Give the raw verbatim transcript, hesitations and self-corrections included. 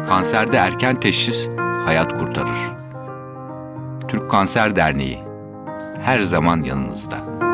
Kanserde erken teşhis hayat kurtarır. Türk Kanser Derneği her zaman yanınızda.